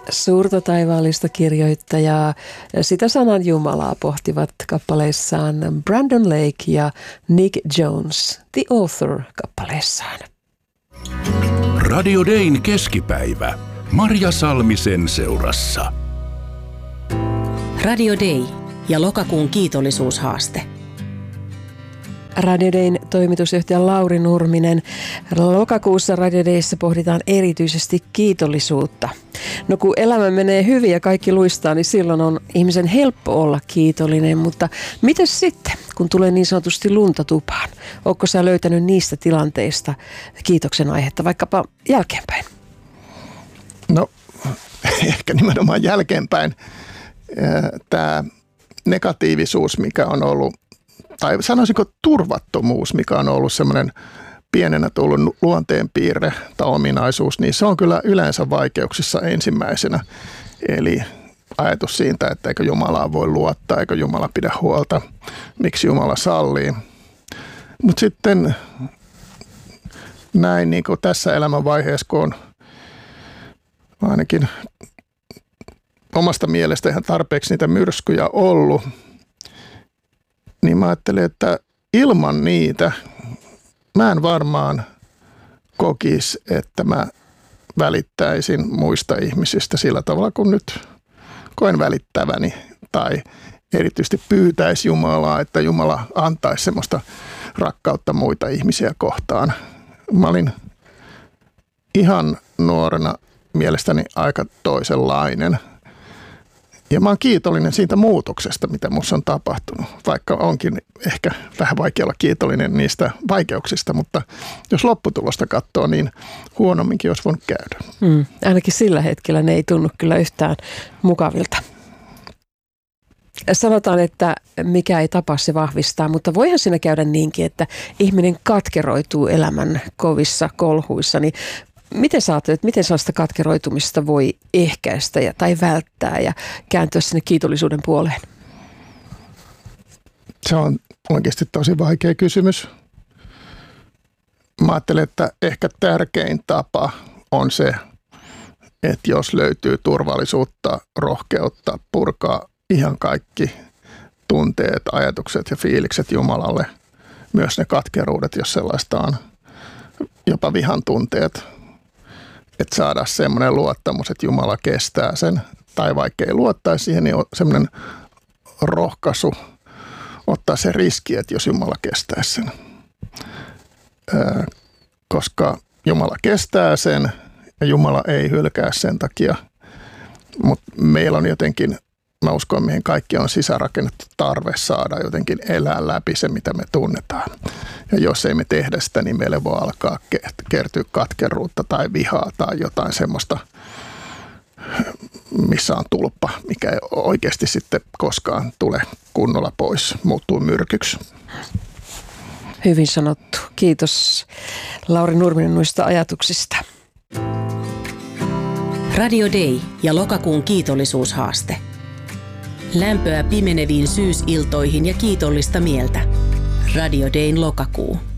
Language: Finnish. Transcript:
Suurta taivaallista kirjoittajaa, sitä sanan Jumalaa pohtivat kappaleissaan Brandon Lake ja Nick Jones, The Author kappaleessaan. Radio Dayn keskipäivä. Marja Salmisen seurassa. Radio Day ja lokakuun kiitollisuushaaste. Radio Dayn toimitusjohtaja Lauri Nurminen. Lokakuussa Radio Dayssä pohditaan erityisesti kiitollisuutta. No kun elämä menee hyvin ja kaikki luistaa, niin silloin on ihmisen helppo olla kiitollinen. Mutta miten sitten, kun tulee niin sanotusti lunta tupaan? Ootko sä löytänyt niistä tilanteista kiitoksen aihetta vaikkapa jälkeenpäin? No ehkä nimenomaan jälkeenpäin. Tämä negatiivisuus, mikä on ollut, tai sanoisinko turvattomuus, mikä on ollut semmoinen pienenä tullut luonteenpiirre tai ominaisuus, niin se on kyllä yleensä vaikeuksissa ensimmäisenä. Eli ajatus siitä, että eikö Jumalaa voi luottaa, eikö Jumala pidä huolta, miksi Jumala sallii. Mutta sitten näin niin kuin tässä elämänvaiheessa, kun on ainakin omasta mielestä ihan tarpeeksi niitä myrskyjä ollut, niin mä ajattelin, että ilman niitä mä en varmaan kokisi, että mä välittäisin muista ihmisistä sillä tavalla, kun nyt koen välittäväni. Tai erityisesti pyytäisi Jumalaa, että Jumala antaisi semmoista rakkautta muita ihmisiä kohtaan. Mä olin ihan nuorena mielestäni aika toisenlainen. Ja mä oon kiitollinen siitä muutoksesta, mitä musta on tapahtunut, vaikka onkin ehkä vähän vaikea olla kiitollinen niistä vaikeuksista, mutta jos lopputulosta katsoo, niin huonomminkin olisi voinut käydä. Ainakin sillä hetkellä ne ei tunnu kyllä yhtään mukavilta. Sanotaan, että mikä ei tapa se vahvistaa, mutta voihan siinä käydä niinkin, että ihminen katkeroituu elämän kovissa kolhuissa, niin miten sä ajattelet, miten sellaista katkeroitumista voi ehkäistä tai välttää ja kääntyä sinne kiitollisuuden puoleen? Se on oikeasti tosi vaikea kysymys. Mä ajattelen, että ehkä tärkein tapa on se, että jos löytyy turvallisuutta, rohkeutta, purkaa ihan kaikki tunteet, ajatukset ja fiilikset Jumalalle, myös ne katkeruudet, jos sellaista on, jopa vihan tunteet. Että saada semmoinen luottamus, että Jumala kestää sen, tai vaikka ei luottaisi siihen, niin on semmoinen rohkaisu ottaa se riski, että jos Jumala kestää sen. Koska Jumala kestää sen ja Jumala ei hylkää sen takia, mutta meillä on jotenkin, mä uskon, mihin kaikki on sisäänrakennettu tarve saada jotenkin elää läpi se, mitä me tunnetaan. Ja jos ei me tehdä sitä, niin meille voi alkaa kertyä katkeruutta tai vihaa tai jotain semmoista, missä on tulppa, mikä ei oikeasti sitten koskaan tule kunnolla pois, muuttuu myrkyksi. Hyvin sanottu. Kiitos Lauri Nurminen noista ajatuksista. Radio Day ja lokakuun kiitollisuushaaste. Lämpöä pimeneviin syysiltoihin ja kiitollista mieltä. Radio Dayn lokakuu.